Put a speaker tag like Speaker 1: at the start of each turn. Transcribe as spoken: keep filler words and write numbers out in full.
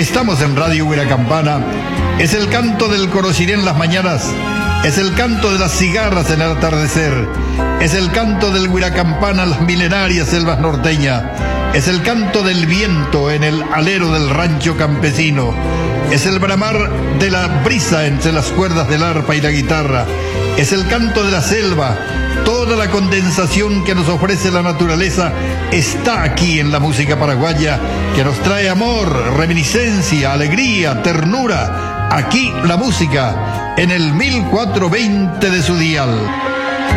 Speaker 1: Estamos en Radio Huiracampana. Es el canto del corociré en las mañanas. Es el canto de las cigarras en el atardecer. Es el canto del Huiracampana en las milenarias selvas norteñas. Es el canto del viento en el alero del rancho campesino. Es el bramar de la brisa entre las cuerdas del arpa y la guitarra. Es el canto de la selva. Toda la condensación que nos ofrece la naturaleza está aquí en la música paraguaya, que nos trae amor, reminiscencia, alegría, ternura. Aquí la música, en el mil cuatrocientos veinte de su dial.